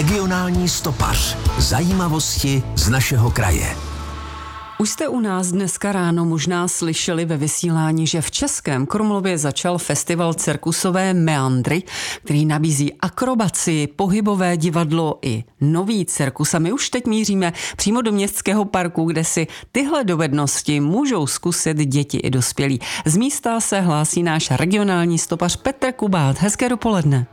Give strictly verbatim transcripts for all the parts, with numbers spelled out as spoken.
Regionální stopař. Zajímavosti z našeho kraje. Už jste u nás dneska ráno možná slyšeli ve vysílání, že v Českém Krumlově začal festival cirkusové meandry, který nabízí akrobaci, pohybové divadlo i nový cirkus. A my už teď míříme přímo do městského parku, kde si tyhle dovednosti můžou zkusit děti i dospělí. Z místa se hlásí náš regionální stopař Petr Kubát. Hezké dopoledne.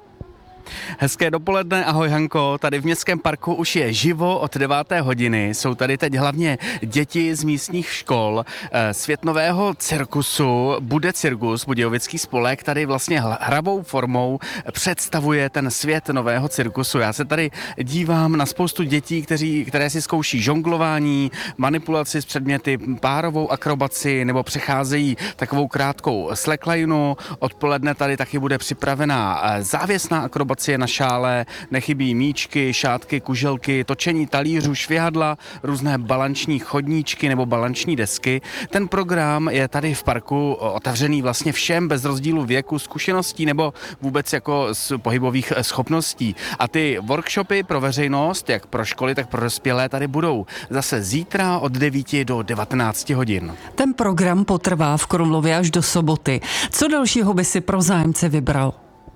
Hezké dopoledne, ahoj Hanko, tady v městském parku už je živo od deváté hodiny, jsou tady teď hlavně děti z místních škol, svět nového cirkusu, Bude cirkus, Budějovický spolek, tady vlastně hravou formou představuje ten svět nového cirkusu. Já se tady dívám na spoustu dětí, kteří, které si zkouší žonglování, manipulaci s předměty, párovou akrobaci nebo přecházejí takovou krátkou slacklineu. Odpoledne tady taky bude připravená závěsná akrobace na šále, nechybí míčky, šátky, kuželky, točení talířů, švihadla, různé balanční chodníčky nebo balanční desky. Ten program je tady v parku otevřený vlastně všem bez rozdílu věku, zkušeností nebo vůbec jako z pohybových schopností. A ty workshopy pro veřejnost, jak pro školy, tak pro dospělé, tady budou zase zítra od devíti do devatenácti hodin. Ten program potrvá v Krumlově až do soboty. Co dalšího by si pro zájemce vybral?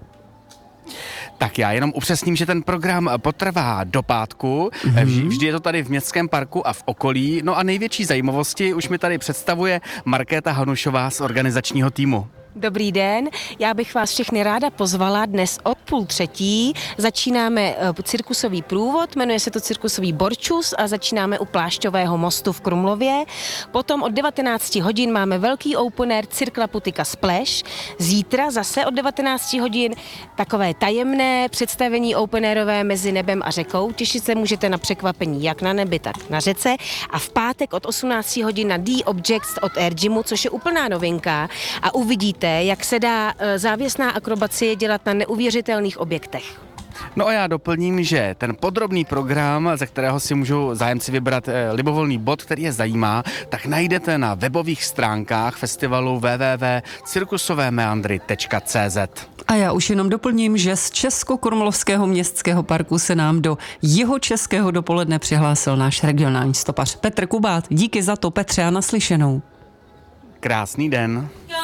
Tak já jenom upřesním, že ten program potrvá do pátku, mm-hmm. vždy je to tady v městském parku a v okolí. No a největší zajímavosti už mi tady představuje Markéta Hanušová z organizačního týmu. Dobrý den, já bych vás všechny ráda pozvala dnes od půl třetí. Začínáme cirkusový průvod, jmenuje se to cirkusový Borčus a začínáme u Plášťového mostu v Krumlově. Potom od devatenácti hodin máme velký open air Cirkla Putika Splash. Zítra zase od devatenácti hodin takové tajemné představení open airové mezi nebem a řekou. Těšit se můžete na překvapení jak na nebi, tak na řece. A v pátek od osmnácti hodin na D Objects od Air Gymu, což je úplná novinka a uvidíte, jak se dá závěsná akrobacie dělat na neuvěřitelných objektech. No a já doplním, že ten podrobný program, ze kterého si můžou zájemci vybrat libovolný bod, který je zajímá, tak najdete na webových stránkách festivalu w w w tečka cirkusové meandry tečka c z. A já už jenom doplním, že z Českokrumlovského městského parku se nám do jihočeského dopoledne přihlásil náš regionální stopař Petr Kubát. Díky za to, Petře, a naslyšenou. Krásný den.